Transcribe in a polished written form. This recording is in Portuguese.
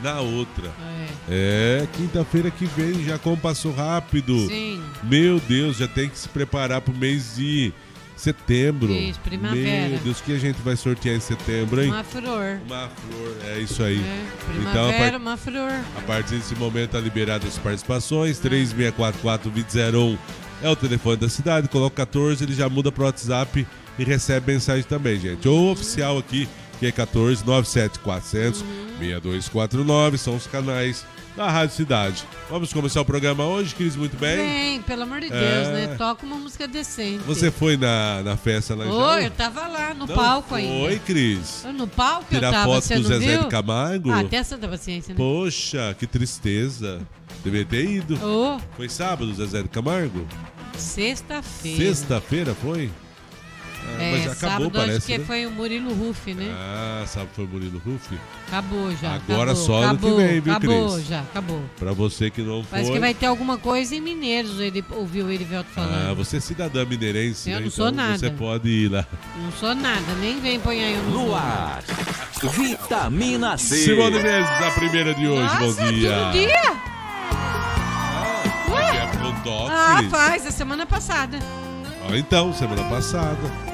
na outra. Quinta-feira que vem, já como passou rápido. Sim. Meu Deus, já tem que se preparar pro mês de setembro. Isso, primavera. Meu Deus, o que a gente vai sortear em setembro, hein? Uma flor. Uma flor, é isso aí. Primavera, uma flor. A partir desse momento tá liberado as participações. 3644-2001 é o telefone da cidade. Coloca 14, ele já muda pro WhatsApp e recebe mensagem também, gente. O oficial aqui, que é 14 97400 6249, são os canais da Rádio Cidade. Vamos começar o programa hoje, Cris, muito bem? Bem, pelo amor de Deus, né? Toca uma música decente. Você foi na festa lá em Jaú? Eu tava lá no palco ainda. Oi, Cris. No palco Tirar eu tava, foto você com o não Zezé viu? de Camargo? Até essa da paciência, né? Poxa, que tristeza. Deveria ter ido. Foi sábado, Zezé de Camargo? Sexta-feira. Sexta-feira foi? Mas acabou, sábado, parece, acho que né? foi o Murilo Ruff, né? Sábado foi o Murilo Ruff? Acabou já. Agora acabou, só ano que vem, viu, Cris? Acabou já, acabou. Pra você que não foi... Parece que vai ter alguma coisa em Mineiros, ele ouviu o Erivelto falando. Você é cidadã mineirense, eu né? não sou então nada. Você pode ir lá. Não sou nada, nem vem pôr aí no ar. Vitamina C. Simone Mendes, a primeira de hoje. Nossa, bom dia. todo dia? É pro Doc, Cris. Faz, a semana passada. Então, semana passada.